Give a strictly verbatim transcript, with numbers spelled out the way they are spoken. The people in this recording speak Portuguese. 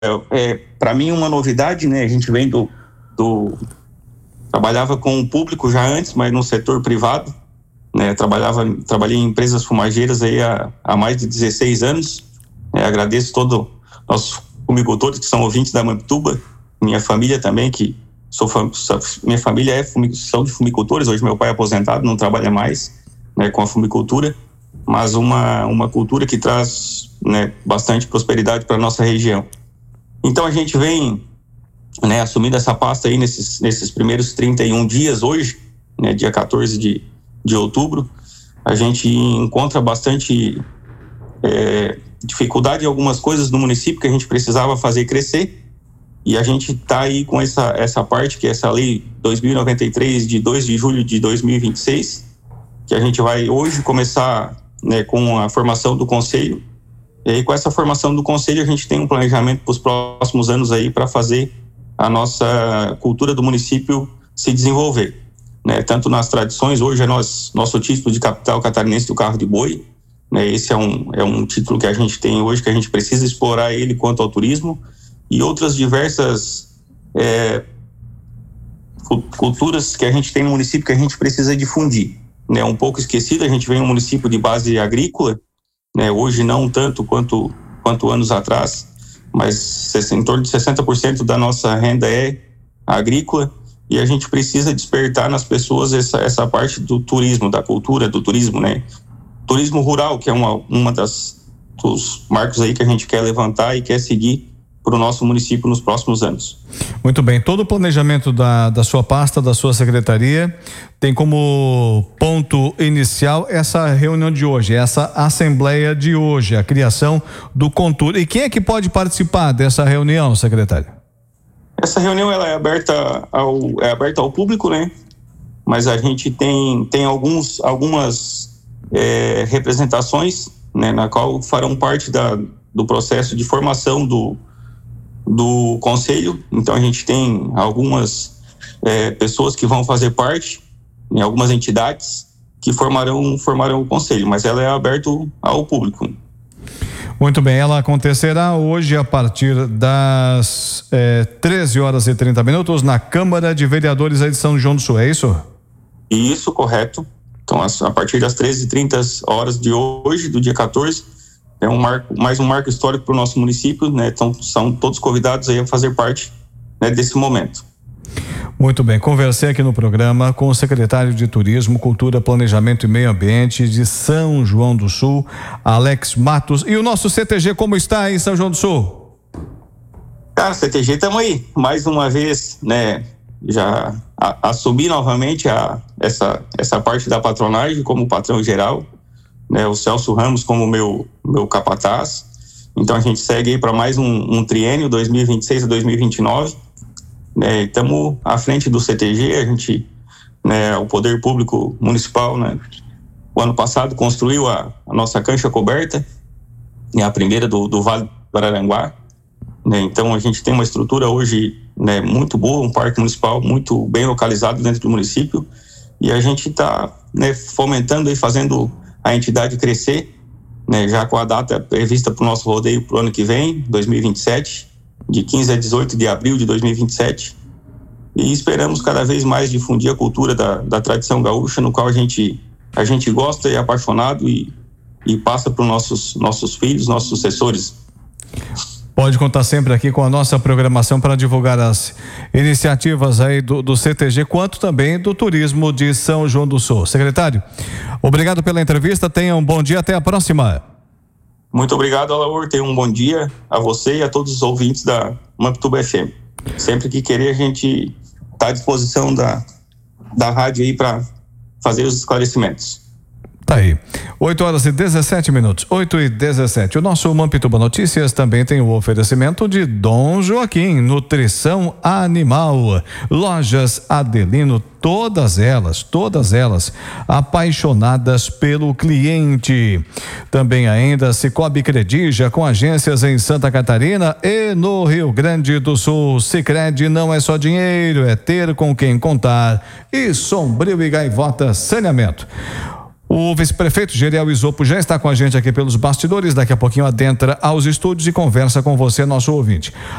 é, para mim uma novidade, né? A gente vem do, do trabalhava com o público já antes, mas no setor privado, né? Trabalhava, trabalhei em empresas fumageiras aí há, há mais de dezesseis anos. É, agradeço todos nossos fumicultores que são ouvintes da Mampituba, minha família também, que sou minha família é são de fumicultores. Hoje meu pai é aposentado, não trabalha mais, né, com a fumicultura, mas uma uma cultura que traz, né, bastante prosperidade para nossa região. Então a gente vem, né, assumindo essa pasta aí nesses nesses primeiros trinta e um dias hoje, né, dia quatorze de, de outubro. A gente encontra bastante é, dificuldade em algumas coisas no município que a gente precisava fazer crescer. E a gente está aí com essa, essa parte, que é essa lei dois mil e noventa e três, de dois de julho de dois mil e vinte e seis, que a gente vai hoje começar, né, com a formação do conselho. E aí, com essa formação do conselho, a gente tem um planejamento para os próximos anos aí para fazer a nossa cultura do município se desenvolver, né? Tanto nas tradições, hoje é nós, nosso título de capital catarinense do carro de boi, né? Esse é um, é um título que a gente tem hoje, que a gente precisa explorar ele quanto ao turismo, e outras diversas é, culturas que a gente tem no município que a gente precisa difundir, né? Um pouco esquecido, a gente vem um município de base agrícola, né? Hoje não tanto quanto, quanto anos atrás, mas em torno de sessenta por cento da nossa renda é agrícola, e a gente precisa despertar nas pessoas essa, essa parte do turismo, da cultura do turismo, né? Turismo rural, que é uma, uma das dos marcos aí que a gente quer levantar e quer seguir para o nosso município nos próximos anos. Muito bem, todo o planejamento da, da sua pasta, da sua secretaria, tem como ponto inicial essa reunião de hoje, essa assembleia de hoje, a criação do Contur. E quem é que pode participar dessa reunião, secretário? Essa reunião ela é aberta ao, é aberta ao público, né? Mas a gente tem, tem alguns, algumas é, representações, né, na qual farão parte da, do processo de formação do do conselho. Então a gente tem algumas é, pessoas que vão fazer parte, em algumas entidades que formarão, formarão o conselho, mas ela é aberta ao público. Muito bem, ela acontecerá hoje a partir das é, treze horas e trinta minutos na Câmara de Vereadores aí de São João do Sul, é isso? Isso, correto. Então a partir das treze e trinta horas de hoje, do dia quatorze, é um marco, mais um marco histórico para o nosso município, né? Então são todos convidados aí a fazer parte, né, desse momento. Muito bem, conversei aqui no programa com o secretário de Turismo, Cultura, Planejamento e Meio Ambiente de São João do Sul, Alex Matos. E o nosso C T G como está aí em São João do Sul? Cara, C T G estamos aí, mais uma vez, né? Já a, assumi novamente a, essa, essa parte da patronagem como patrão geral, né, o Celso Ramos como meu, meu capataz. Então a gente segue aí para mais um, um triênio, dois mil e vinte e seis a dois mil e vinte e nove. Né, estamos à frente do C T G, a gente, né, o Poder Público Municipal, né, o ano passado construiu a, a nossa cancha coberta, né, a primeira do, do Vale do Araranguá. Né, então a gente tem uma estrutura hoje, né, muito boa, um parque municipal muito bem localizado dentro do município, e a gente está, né, fomentando e fazendo a entidade crescer, né, já com a data prevista para o nosso rodeio para o ano que vem, dois mil e vinte e sete, de quinze a dezoito de abril de dois mil e vinte e sete, e esperamos cada vez mais difundir a cultura da, da tradição gaúcha, no qual a gente, a gente gosta e é apaixonado e, e passa para os nossos, nossos filhos, nossos sucessores. Pode contar sempre aqui com a nossa programação para divulgar as iniciativas aí do, do C T G, quanto também do turismo de São João do Sul. Secretário, obrigado pela entrevista, tenha um bom dia, até a próxima. Muito obrigado, Alaor, tenha um bom dia a você e a todos os ouvintes da Mampituba F M. Sempre que querer, a gente está à disposição da, da rádio aí para fazer os esclarecimentos. Tá aí, oito horas e dezessete minutos, oito e dezessete. O nosso Mampituba Notícias também tem o oferecimento de Dom Joaquim, Nutrição Animal, Lojas Adelino, todas elas, todas elas apaixonadas pelo cliente. Também ainda Cicobi Credija, com agências em Santa Catarina e no Rio Grande do Sul. Sicredi não é só dinheiro, é ter com quem contar. E Sombrio e Gaivota Saneamento. O vice-prefeito Geriel Isopo já está com a gente aqui pelos bastidores, daqui a pouquinho adentra aos estúdios e conversa com você, nosso ouvinte.